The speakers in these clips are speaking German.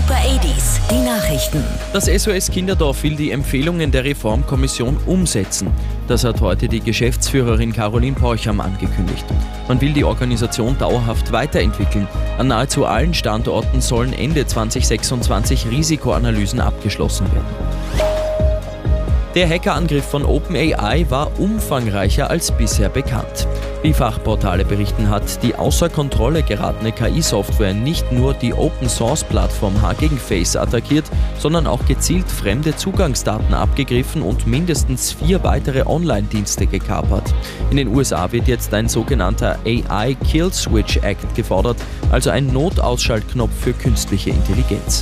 Super 80s, die Nachrichten. Das SOS Kinderdorf will die Empfehlungen der Reformkommission umsetzen. Das hat heute die Geschäftsführerin Caroline Porcham angekündigt. Man will die Organisation dauerhaft weiterentwickeln. An nahezu allen Standorten sollen Ende 2026 Risikoanalysen abgeschlossen werden. Der Hackerangriff von OpenAI war umfangreicher als bisher bekannt. Wie Fachportale berichten, hat die außer Kontrolle geratene KI-Software nicht nur die Open-Source-Plattform Hugging Face attackiert, sondern auch gezielt fremde Zugangsdaten abgegriffen und mindestens 4 weitere Online-Dienste gekapert. In den USA wird jetzt ein sogenannter AI Kill Switch Act gefordert, also ein Notausschaltknopf für künstliche Intelligenz.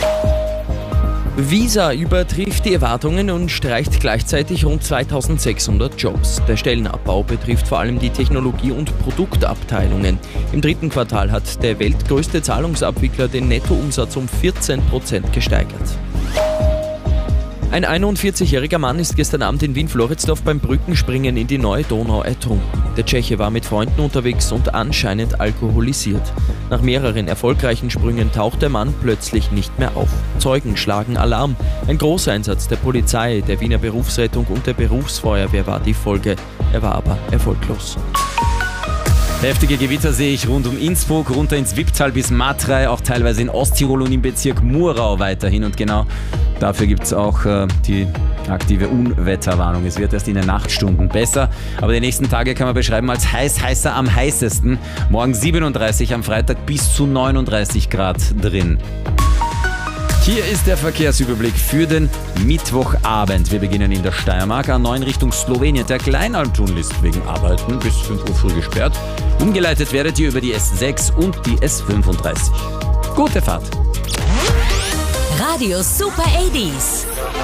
Visa übertrifft die Erwartungen und streicht gleichzeitig rund 2600 Jobs. Der Stellenabbau betrifft vor allem die Technologie- und Produktabteilungen. Im 3. Quartal hat der weltgrößte Zahlungsabwickler den Nettoumsatz um 14% gesteigert. Ein 41-jähriger Mann ist gestern Abend in Wien-Floridsdorf beim Brückenspringen in die Neue Donau ertrunken. Der Tscheche war mit Freunden unterwegs und anscheinend alkoholisiert. Nach mehreren erfolgreichen Sprüngen taucht der Mann plötzlich nicht mehr auf. Zeugen schlagen Alarm. Ein Großeinsatz der Polizei, der Wiener Berufsrettung und der Berufsfeuerwehr war die Folge. Er war aber erfolglos. Heftige Gewitter sehe ich rund um Innsbruck, runter ins Wipptal bis Matrei, auch teilweise in Osttirol und im Bezirk Murau weiterhin. Und genau dafür gibt es auch die aktive Unwetterwarnung. Es wird erst in den Nachtstunden besser, aber die nächsten Tage kann man beschreiben als heißer am heißesten. Morgen 37, am Freitag bis zu 39 Grad drin. Hier ist der Verkehrsüberblick für den Mittwochabend. Wir beginnen in der Steiermark, A9 Richtung Slowenien. Der Kleinalmtunnel ist wegen Arbeiten bis 5 Uhr früh gesperrt. Umgeleitet werdet ihr über die S6 und die S35. Gute Fahrt! Radio Super 80s.